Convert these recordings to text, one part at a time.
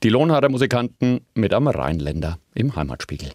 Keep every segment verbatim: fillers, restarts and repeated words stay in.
Die Lohnader Musikanten mit am Rheinländer im Heimatspiegel.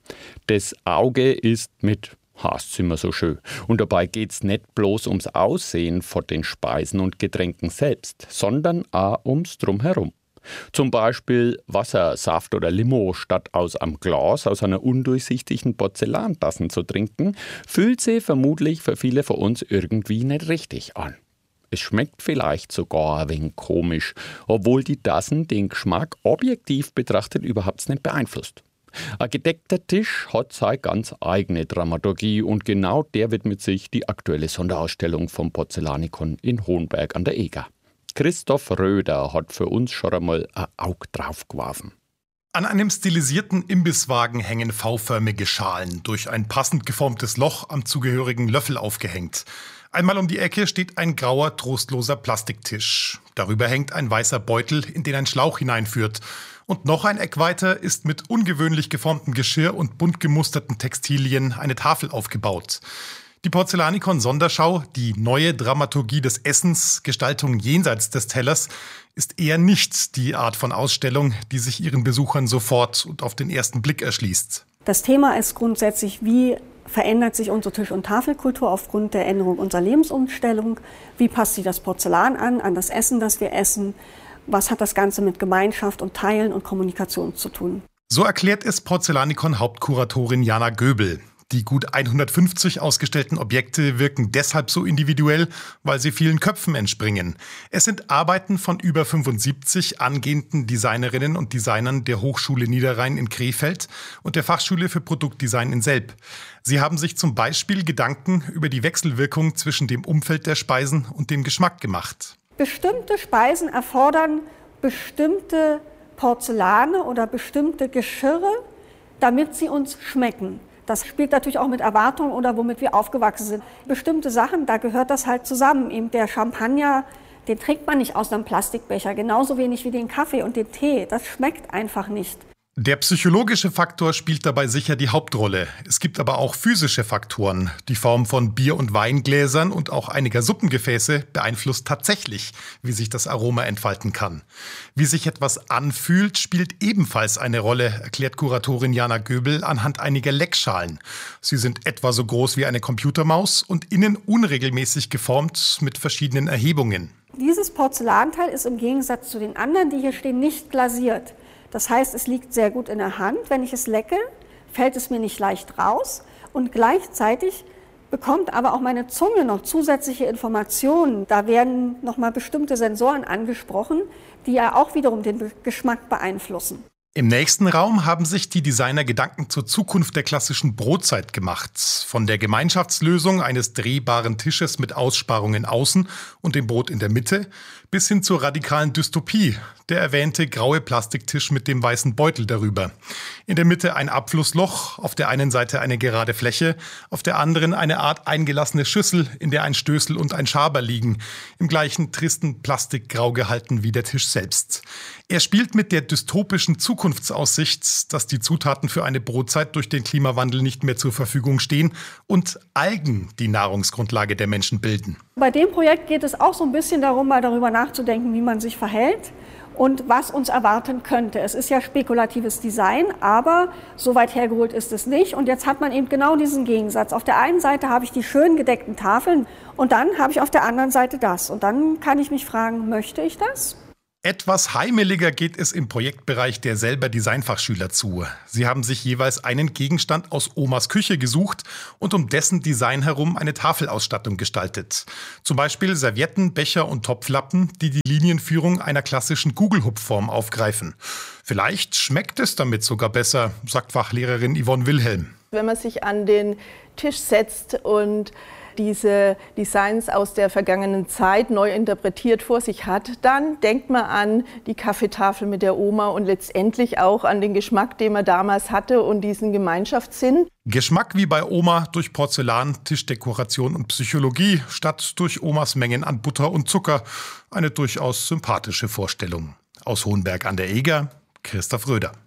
Das Auge ist mit, heißt's immer so schön. Und dabei geht's nicht bloß ums Aussehen von den Speisen und Getränken selbst, sondern auch ums Drumherum. Zum Beispiel Wasser, Saft oder Limo statt aus einem Glas aus einer undurchsichtigen Porzellantasse zu trinken, fühlt sich vermutlich für viele von uns irgendwie nicht richtig an. Es schmeckt vielleicht sogar ein wenig komisch, obwohl die Tassen den Geschmack objektiv betrachtet überhaupt nicht beeinflusst. Ein gedeckter Tisch hat seine ganz eigene Dramaturgie und genau der widmet sich die aktuelle Sonderausstellung vom Porzellanikon in Hohenberg an der Eger. Christoph Röder hat für uns schon einmal ein Auge drauf geworfen. An einem stilisierten Imbisswagen hängen V-förmige Schalen, durch ein passend geformtes Loch am zugehörigen Löffel aufgehängt. Einmal um die Ecke steht ein grauer, trostloser Plastiktisch. Darüber hängt ein weißer Beutel, in den ein Schlauch hineinführt. Und noch ein Eck weiter ist mit ungewöhnlich geformtem Geschirr und bunt gemusterten Textilien eine Tafel aufgebaut. Die Porzellanikon-Sonderschau, die neue Dramaturgie des Essens, Gestaltung jenseits des Tellers, ist eher nicht die Art von Ausstellung, die sich ihren Besuchern sofort und auf den ersten Blick erschließt. Das Thema ist grundsätzlich, wie verändert sich unsere Tisch- und Tafelkultur aufgrund der Änderung unserer Lebensumstellung? Wie passt sich das Porzellan an, an das Essen, das wir essen? Was hat das Ganze mit Gemeinschaft und Teilen und Kommunikation zu tun? So erklärt es Porzellanikon-Hauptkuratorin Jana Göbel. Die gut hundertfünfzig ausgestellten Objekte wirken deshalb so individuell, weil sie vielen Köpfen entspringen. Es sind Arbeiten von über fünfundsiebzig angehenden Designerinnen und Designern der Hochschule Niederrhein in Krefeld und der Fachschule für Produktdesign in Selb. Sie haben sich zum Beispiel Gedanken über die Wechselwirkung zwischen dem Umfeld der Speisen und dem Geschmack gemacht. Bestimmte Speisen erfordern bestimmte Porzellane oder bestimmte Geschirre, damit sie uns schmecken. Das spielt natürlich auch mit Erwartungen oder womit wir aufgewachsen sind. Bestimmte Sachen, da gehört das halt zusammen. Eben der Champagner, den trinkt man nicht aus einem Plastikbecher, genauso wenig wie den Kaffee und den Tee. Das schmeckt einfach nicht. Der psychologische Faktor spielt dabei sicher die Hauptrolle. Es gibt aber auch physische Faktoren. Die Form von Bier- und Weingläsern und auch einiger Suppengefäße beeinflusst tatsächlich, wie sich das Aroma entfalten kann. Wie sich etwas anfühlt, spielt ebenfalls eine Rolle, erklärt Kuratorin Jana Göbel anhand einiger Leckschalen. Sie sind etwa so groß wie eine Computermaus und innen unregelmäßig geformt mit verschiedenen Erhebungen. Dieses Porzellanteil ist im Gegensatz zu den anderen, die hier stehen, nicht glasiert. Das heißt, es liegt sehr gut in der Hand. Wenn ich es lecke, fällt es mir nicht leicht raus. Und gleichzeitig bekommt aber auch meine Zunge noch zusätzliche Informationen. Da werden nochmal bestimmte Sensoren angesprochen, die ja auch wiederum den Geschmack beeinflussen. Im nächsten Raum haben sich die Designer Gedanken zur Zukunft der klassischen Brotzeit gemacht. Von der Gemeinschaftslösung eines drehbaren Tisches mit Aussparungen außen und dem Brot in der Mitte bis hin zur radikalen Dystopie, der erwähnte graue Plastiktisch mit dem weißen Beutel darüber. In der Mitte ein Abflussloch, auf der einen Seite eine gerade Fläche, auf der anderen eine Art eingelassene Schüssel, in der ein Stößel und ein Schaber liegen, im gleichen tristen Plastikgrau gehalten wie der Tisch selbst. Er spielt mit der dystopischen Zukunftsaussicht, dass die Zutaten für eine Brotzeit durch den Klimawandel nicht mehr zur Verfügung stehen und Algen die Nahrungsgrundlage der Menschen bilden. Bei dem Projekt geht es auch so ein bisschen darum, mal darüber nachzudenken, wie man sich verhält und was uns erwarten könnte. Es ist ja spekulatives Design, aber so weit hergeholt ist es nicht. Und jetzt hat man eben genau diesen Gegensatz. Auf der einen Seite habe ich die schön gedeckten Tafeln und dann habe ich auf der anderen Seite das. Und dann kann ich mich fragen, möchte ich das? Etwas heimeliger geht es im Projektbereich der Selber Designfachschüler zu. Sie haben sich jeweils einen Gegenstand aus Omas Küche gesucht und um dessen Design herum eine Tafelausstattung gestaltet. Zum Beispiel Servietten, Becher und Topflappen, die die Linienführung einer klassischen Kugelhupfform aufgreifen. Vielleicht schmeckt es damit sogar besser, sagt Fachlehrerin Yvonne Wilhelm. Wenn man sich an den Tisch setzt und diese Designs aus der vergangenen Zeit neu interpretiert vor sich hat, dann denkt man an die Kaffeetafel mit der Oma und letztendlich auch an den Geschmack, den man damals hatte und diesen Gemeinschaftssinn. Geschmack wie bei Oma durch Porzellan, Tischdekoration und Psychologie statt durch Omas Mengen an Butter und Zucker. Eine durchaus sympathische Vorstellung. Aus Hohenberg an der Eger, Christoph Röder.